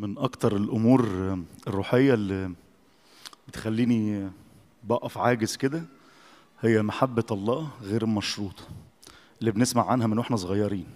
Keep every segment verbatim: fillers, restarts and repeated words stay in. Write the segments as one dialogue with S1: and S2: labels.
S1: من أكتر الأمور الروحية اللي بتخليني بقف عاجز كده هي محبة الله غير المشروطة اللي بنسمع عنها من واحنا صغيرين.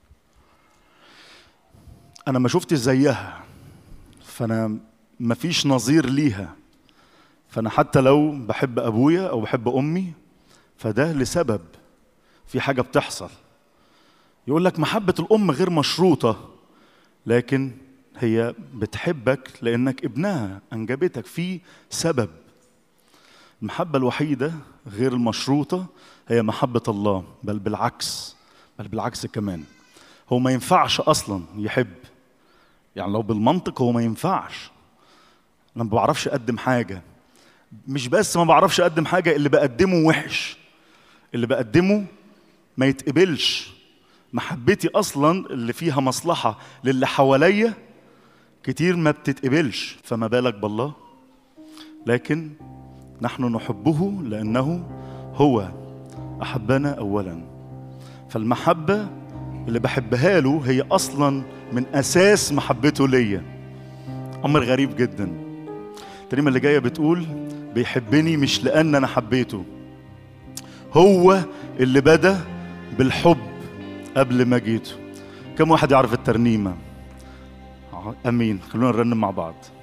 S1: أنا ما شفتش زيها، فأنا مفيش نظير ليها، فأنا حتى لو بحب أبويا أو بحب أمي فده لسبب، في حاجة بتحصل. يقول لك محبة الأم غير مشروطة، لكن هي بتحبك لأنك ابنها، أنجبتك في سبب. المحبة الوحيدة غير المشروطة هي محبة الله، بل بالعكس، بل بالعكس كمان. هو ما ينفعش أصلا يحب، يعني لو بالمنطق هو ما ينفعش. أنا ما بعرفش أقدم حاجة، مش بس ما بعرفش أقدم حاجة، اللي بقدمه وحش، اللي بقدمه ما يتقبلش. محبتي أصلا اللي فيها مصلحة للي حواليا كتير ما بتتقبلش، فما بالك بالله. لكن نحن نحبه لأنه هو أحبنا أولا. فالمحبة اللي بحبها له هي أصلا من أساس محبته ليا. أمر غريب جدا. الترنيمة اللي جاية بتقول بيحبني مش لأن أنا حبيته، هو اللي بدأ بالحب قبل ما جيته. كم واحد يعرف الترنيمة؟ أمين. خلونا نرنم مع بعض.